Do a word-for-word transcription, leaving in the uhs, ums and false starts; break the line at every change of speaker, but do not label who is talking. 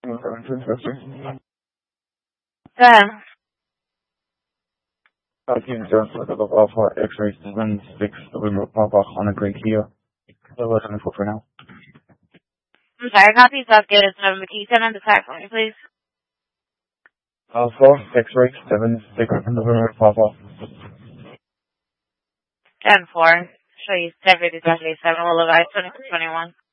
Ten.
Team zero seven of Alpha X-ray seven six November Papa on a Grey Kia. Level seven four for now.
I'm sorry, copy South Gate is seven, but can you send on the tax for me, please?
Alpha X-ray seven six November Papa.
Ten four. Show you seven fifty seven. Will advise twenty twenty one.